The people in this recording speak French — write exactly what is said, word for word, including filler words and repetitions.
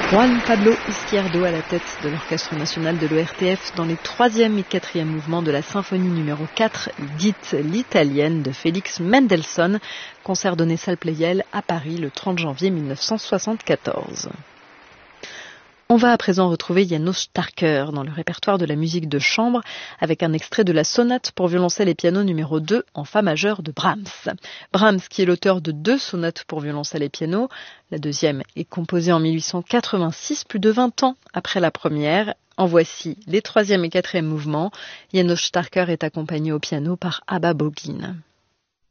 Juan Pablo Izquierdo à la tête de l'Orchestre national de l'O R T F dans les troisième et quatrième mouvements de la symphonie numéro quatre, dite l'italienne de Félix Mendelssohn, concert donné salle Pleyel à Paris le trente janvier mille neuf cent soixante-quatorze. On va à présent retrouver János Starker dans le répertoire de la musique de chambre avec un extrait de la sonate pour violoncelle et piano numéro deux en fa majeur de Brahms. Brahms qui est l'auteur de deux sonates pour violoncelle et piano. La deuxième est composée en mille huit cent quatre-vingt-six, plus de vingt ans après la première. En voici les troisième et quatrième mouvements. János Starker est accompagné au piano par Abba Bogin.